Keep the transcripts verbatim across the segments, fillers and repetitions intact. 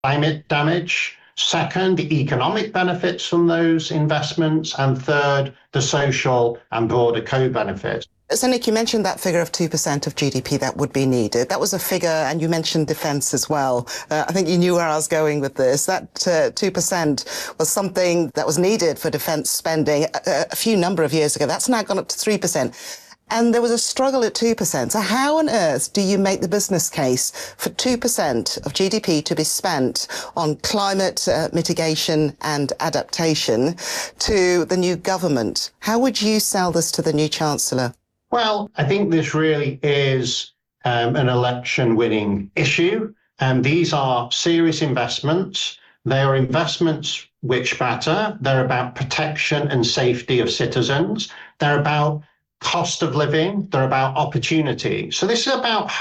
climate damage. Second, the economic benefits from those investments. And third, the social and broader co-benefits. So, Nick, you mentioned that figure of two percent of G D P that would be needed. That was a figure, and you mentioned defence as well. Uh, I think you knew where I was going with this. That uh, two percent was something that was needed for defence spending a, a few number of years ago. That's now gone up to three percent. And there was a struggle at two percent. So how on earth do you make the business case for two percent of G D P to be spent on climate uh, mitigation and adaptation to the new government? How would you sell this to the new Chancellor? Well, I think this really is um, an election-winning issue. And these are serious investments. They are investments which matter. They're about protection and safety of citizens. They're about cost of living. They're about opportunity. So this is about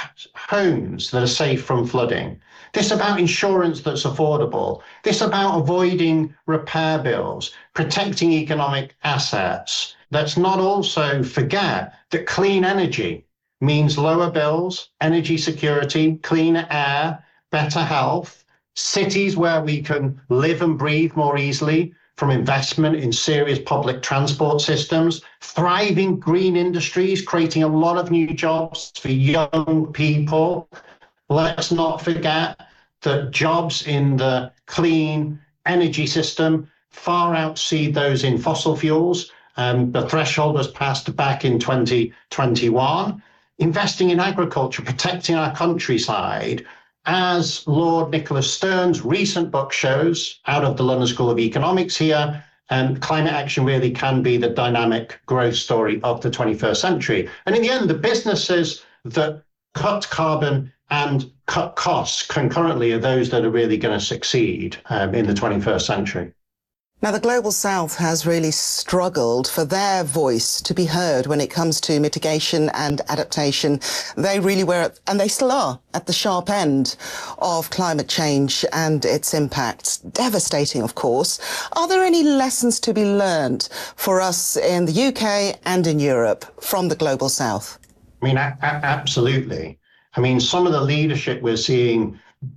homes that are safe from flooding. This is about insurance that's affordable. This is about avoiding repair bills, protecting economic assets. Let's not also forget that clean energy means lower bills, energy security, cleaner air, better health, cities where we can live and breathe more easily from investment in serious public transport systems, thriving green industries, creating a lot of new jobs for young people. Let's not forget that jobs in the clean energy system far exceed those in fossil fuels. Um, the threshold was passed back in twenty twenty-one. Investing in agriculture, protecting our countryside, as Lord Nicholas Stern's recent book shows, out of the London School of Economics here, um, climate action really can be the dynamic growth story of the twenty-first century. And in the end, the businesses that cut carbon and cut costs concurrently are those that are really going to succeed um, in the twenty-first century. Now, the Global South has really struggled for their voice to be heard when it comes to mitigation and adaptation. They really were, at, and they still are, at the sharp end of climate change and its impacts. Devastating, of course. Are there any lessons to be learned for us in the U K and in Europe from the Global South? I mean, a- a- absolutely. I mean, some of the leadership we're seeing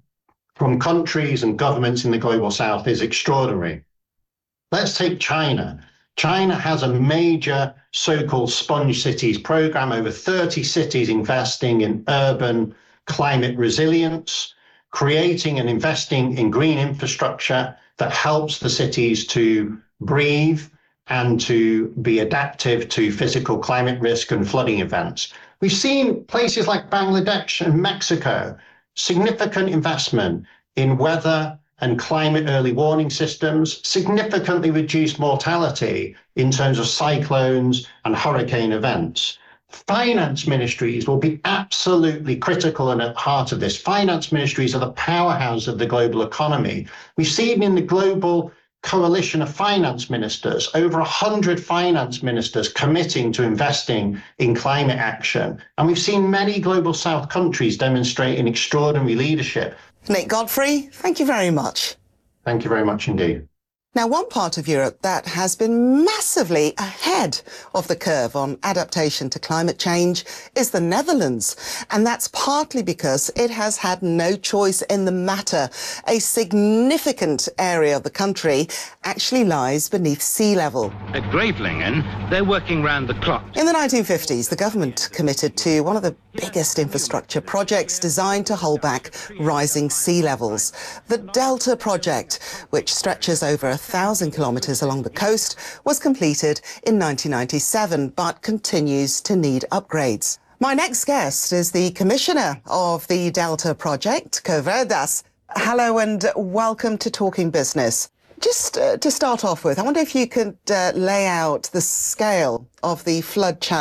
from countries and governments in the Global South is extraordinary. Let's take China. China has a major so-called sponge cities program, over thirty cities investing in urban climate resilience, creating and investing in green infrastructure that helps the cities to breathe and to be adaptive to physical climate risk and flooding events. We've seen places like Bangladesh and Mexico, significant investment in weather and climate early warning systems, significantly reduced mortality in terms of cyclones and hurricane events. Finance ministries will be absolutely critical and at the heart of this. Finance ministries are the powerhouse of the global economy. We've seen in the global coalition of finance ministers, over one hundred finance ministers committing to investing in climate action. And we've seen many Global South countries demonstrating extraordinary leadership. Nick Godfrey, thank you very much. Thank you very much indeed. Now, one part of Europe that has been massively ahead of the curve on adaptation to climate change is the Netherlands. And that's partly because it has had no choice in the matter. A significant area of the country actually lies beneath sea level. At Gravelingen, they're working round the clock. In the nineteen fifties, the government committed to one of the biggest infrastructure projects designed to hold back rising sea levels. The Delta Project, which stretches over a thousand kilometres along the coast, was completed in nineteen ninety-seven, but continues to need upgrades. My next guest is the commissioner of the Delta Project, Ko Verdas. Hello and welcome to Talking Business. Just uh, to start off with, I wonder if you could uh, lay out the scale of the flood challenge